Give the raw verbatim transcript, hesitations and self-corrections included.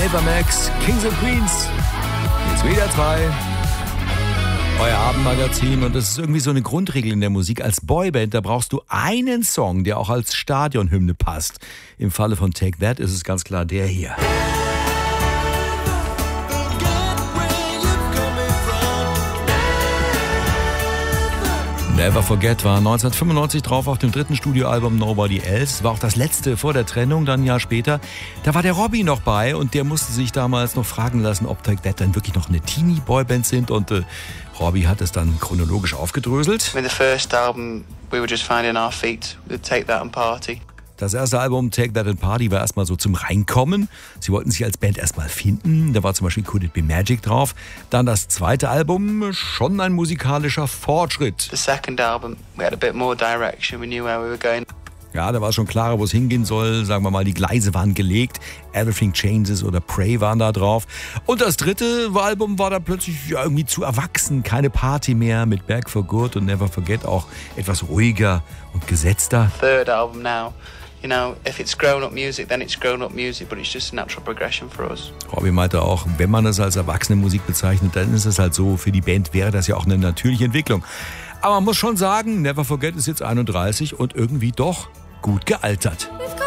Ava Max, Kings and Queens. Jetzt wieder zwei. Euer Abendmagazin, und das ist irgendwie so eine Grundregel in der Musik. Als Boyband, da brauchst du einen Song, der auch als Stadionhymne passt. Im Falle von Take That ist es ganz klar der hier. Never Forget war neunzehnhundertfünfundneunzig drauf auf dem dritten Studioalbum Nobody Else. War auch das letzte vor der Trennung, dann ein Jahr später. Da war der Robbie noch bei und der musste sich damals noch fragen lassen, ob Take That dann wirklich noch eine Teenie-Boyband sind. Und äh, Robbie hat es dann chronologisch aufgedröselt. With the first album, we were just finding our feet with Take That and Party. Das erste Album, Take That and Party, war erstmal so zum Reinkommen. Sie wollten sich als Band erstmal finden. Da war zum Beispiel Could It Be Magic drauf. Dann das zweite Album, schon ein musikalischer Fortschritt. The second album, we had a bit more direction. We knew where we were going. Ja, da war schon klarer, wo es hingehen soll. Sagen wir mal, die Gleise waren gelegt. Everything Changes oder Pray waren da drauf. Und das dritte Album war da plötzlich ja, irgendwie zu erwachsen. Keine Party mehr mit Back for Good und Never Forget, auch etwas ruhiger und gesetzter. Third album now. You know, if it's grown-up music, then it's grown-up music, but it's just a natural progression for us. Robbie meinte auch, wenn man es als erwachsene Musik bezeichnet, dann ist es halt so, für die Band wäre das ja auch eine natürliche Entwicklung. Aber man muss schon sagen, Never Forget ist jetzt einunddreißig und irgendwie doch gut gealtert.